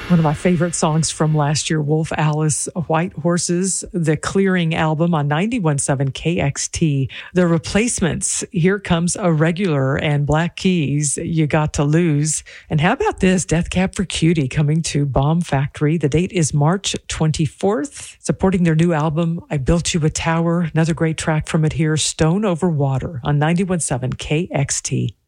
One of my favorite songs from last year, Wolf Alice, White Horses, the Clearing album on 91.7 KXT. The Replacements, Here Comes a Regular, and Black Keys, You Got to Lose. And how about this, Death Cab for Cutie coming to Bomb Factory. The date is March 24th, supporting their new album, I Built You a Tower. Another great track from it here, Stone Over Water on 91.7 KXT.